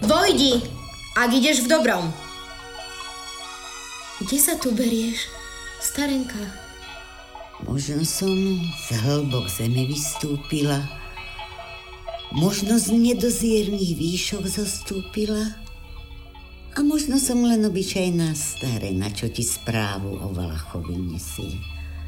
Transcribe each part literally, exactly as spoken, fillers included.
Vojdi, ak ideš v dobrom. Kde sa tu berieš, starenka? Možno som z hlbok zeme vystúpila, možno z nedozierných výšok zostúpila a možno som len obyčajná starena, čo ti správu o Valachovi nesie.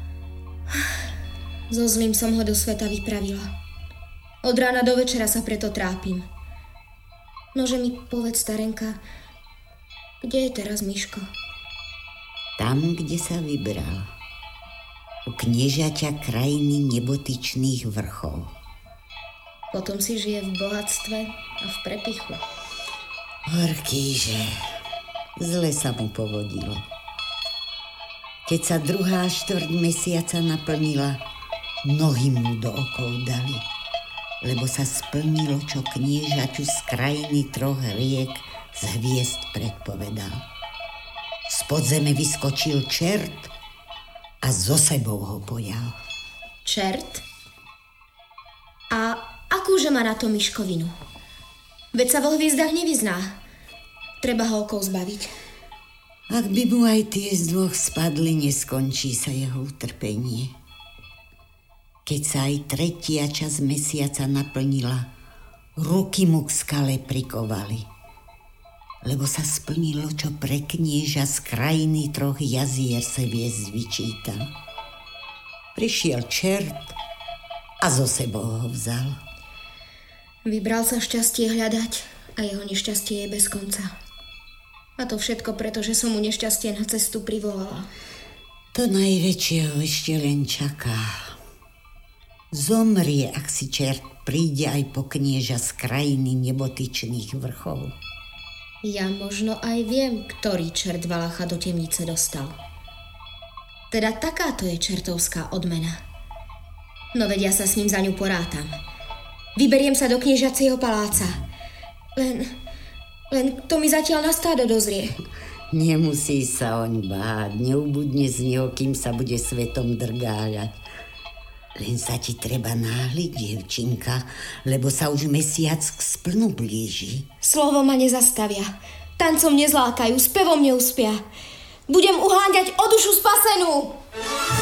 So zlým som ho do sveta vypravila. Od rána do večera sa preto trápim. Nože mi povedz, starenka, kde je teraz Miško? Tam, kde sa vybral. U kniežaťa krajiny nebotyčných vrchov. Potom si žije v bohatstve a v prepichu. Horkýže, zle sa mu povodilo. Keď sa druhá štvrť mesiaca naplnila, nohy mu do okov dali, lebo sa splnilo, čo kniežaťu z krajiny troch riek z hviezd predpovedal. Z podzeme vyskočil čert a zo sebou ho pojal. Čert? A akúže má na to Miškovinu? Veď sa vo hviezdach nevyzná. Treba ho okov zbaviť. Ak by mu aj tie z dvoch spadli, neskončí sa jeho utrpenie. Keď sa aj tretia časť mesiaca naplnila, ruky mu k skale prikovali, lebo sa splnilo, čo pre knieža z krajiny troch jazier sa viesť vyčítal. Prišiel čert a zo sebou ho vzal. Vybral sa šťastie hľadať a jeho nešťastie je bez konca. A to všetko preto, že som mu nešťastie na cestu privolala. To najväčšieho ešte len čaká. Zomrie, ak si čert príde aj po knieža z krajiny nebotyčných vrchov. Ja možno aj viem, ktorý čert Valacha do temnice dostal. Teda takáto je čertovská odmena. No veď ja sa s ním za ňu porátam. Vyberiem sa do kniežacieho paláca. Len, len to mi zatiaľ na stádo dozrie. Nemusí sa oň báť, neubudne z neho, kým sa bude svetom drgáľať. Len sa ti treba náhliť, dievčinka, lebo sa už mesiac k splnu blíži. Slovo ma nezastavia. Tancom nezlákajú, spevom neuspia. Budem uháňať o dušu spasenú.